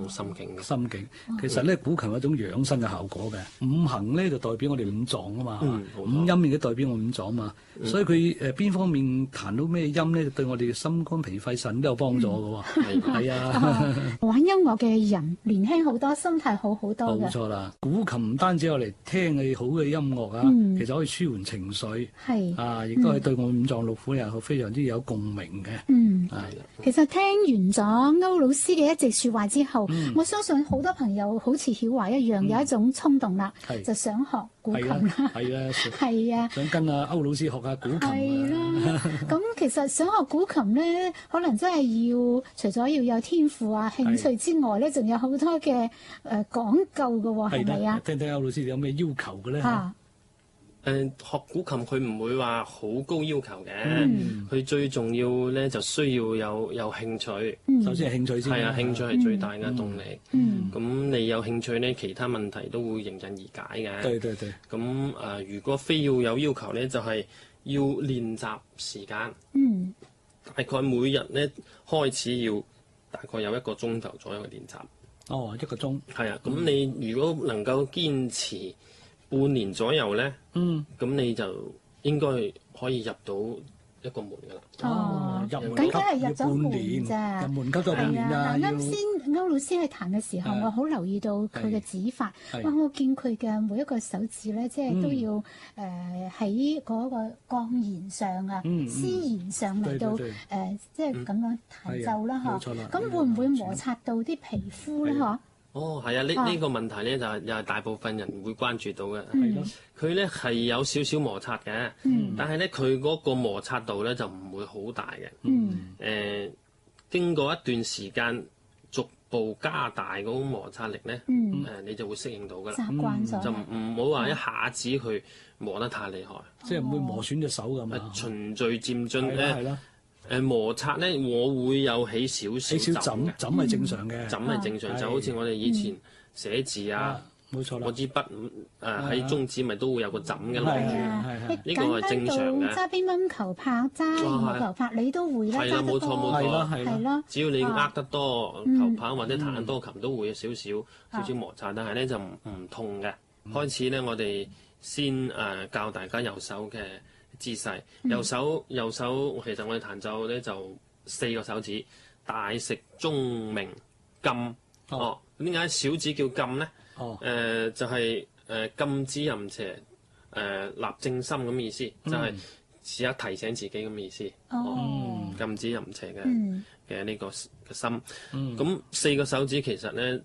種心境嘅。 心境其實咧，古琴有一種養生嘅效果嘅。五行咧就代表我哋五臟啊嘛，五音亦都代表我五臟啊嘛。所以佢邊方面彈到咩音咧，對我哋嘅心肝脾肺腎都有幫助嘅喎。係啊， 玩音樂嘅人年輕好多，心態好好多嘅。 冇錯啦，古琴唔單止有嚟聽嘅好嘅音樂啊，其實可以舒緩情緒， 係啊，亦都係對我五臟六腑又非常之有共鳴嘅。 其實聽完咗歐老師嘅一席説話之後，我相信好多朋友好似曉華一樣，有一種衝動啦，就想學古琴啦。係啊， 想跟阿歐老師學下古琴。 係啦，咁其實想學古琴咧，可能真係要除咗要有天賦啊、興趣之外咧，仲有好多嘅講究嘅喎，係咪啊？ 聽聽歐老師有咩要求嘅咧？ 學古琴佢唔會話好高要求嘅，佢最重要咧就需要有興趣。 首先係興趣先。係啊，興趣係最大嘅動力。咁你有興趣咧，其他問題都會迎刃而解嘅。 對。 咁如果非要有求咧，就係要練習時間。大概每日咧開始要大概有1個鐘頭左右嘅練習。 哦，1個鐘。係啊， 咁你如果能夠堅持半年左右咧，咁你就應該可以入到一個門㗎啦。 入門級係入咗門咋， 入門級就半年啦。 啱先歐老師去彈嘅時候，我好留意到佢嘅指法。哇！我見佢嘅每一個手指咧，即係都要喺嗰個鋼弦上啊、絲弦上嚟到即係咁樣彈奏啦，嗬。咁會唔會摩擦到啲皮膚咧？嗬？ 係啊！呢個問題咧就又係大部分人會關注到嘅。佢咧係有少少摩擦嘅，但係咧佢嗰個摩擦度咧就唔會好大嘅。經過一段時間逐步加大嗰種摩擦力咧，你就會適應到㗎啦。 習慣咗， 就唔好話一下子去磨得太厲害， 即係唔會磨損隻手咁啊。 循序漸進咧。摩擦咧，我會有起少枕係正常嘅， 枕係正常，就好似我哋以前寫字啊， 冇錯啦， 嗰支筆喺中指咪都會有個枕嘅攞住，呢個係正常嘅。 揸乒乓球拍、揸羽毛球拍，你都會啦，揸得多， 係咯，只要你握得多球拍或者彈得多琴，都會有少少摩擦，但係咧就唔痛嘅。開始咧，我哋先教大家右手嘅姿勢，右手其實我哋彈奏咧就4個手指，大食中鳴禁。點解小指叫禁咧？就係禁止淫邪，立正心咁意思，就係試下提醒自己咁意思。禁止淫邪嘅呢個心。咁4個手指其實咧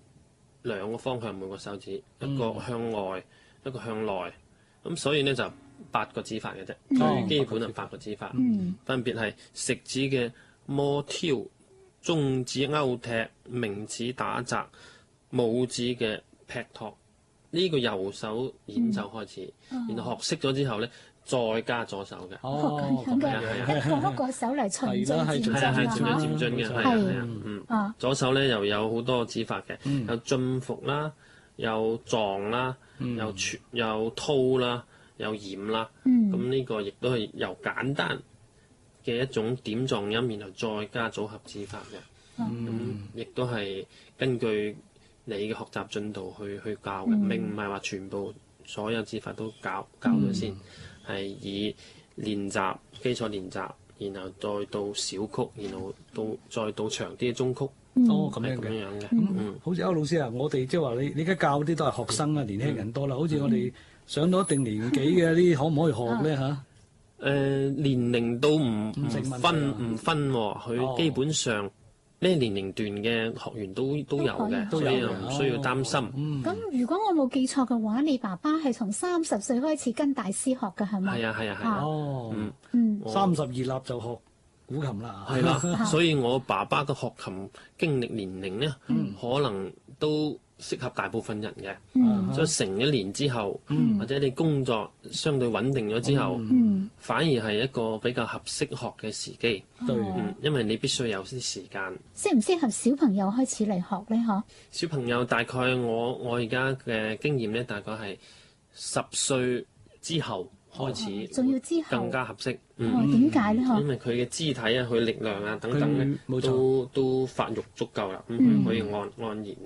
2個方向，每個手指一個向外，一個向內。咁所以咧就8個指法嘅啫，最基本係8個指法，分別係食指嘅摩挑、中指勾踢、明指打擲、拇指嘅劈托。呢個右手演奏開始，然後學識咗之後咧，再加左手嘅。 咁嘅，一個手嚟循序漸進啦， 循序漸進嘅，係左手咧又有好多指法嘅，有進伏啦，有撞啦，有掏啦。有掩啦，咁呢個亦都係由簡單嘅一種點狀音，然後再加組合指法嘅，亦都係根據你嘅學習進度去教嘅，並唔係話全部所有指法都教咗先，係以練習基礎練習，然後再到小曲，然後再到長啲嘅中曲， 咁樣嘅。好似歐老師啊，我哋即係話你而家教啲都係學生啊，年輕人多啦，好似我哋上到一定年紀嘅啲可唔可以學咧嚇？ 年齡都唔分喎，佢基本上呢年齡段嘅學員都有嘅，所以唔需要擔心。 咁如果我冇記錯嘅話，你爸爸係從30歲開始跟大師學嘅係咪？ 係啊。 32立就學古琴啦。 係啦，所以我爸爸嘅學琴經歷年齡咧，可能都適合大部分人嘅，所以成一年之後，或者你工作相對穩定咗之後，反而係一個比較合適學嘅時機。因為你必須有啲時間。 適唔適合小朋友開始嚟學咧？嗬？ 小朋友大概我而家嘅經驗咧，大概係10歲之後開始， 仲要之後更加合適。 點解咧？ 因為佢嘅肢體啊、佢力量啊等等咧，都發育足夠啦，可以安然。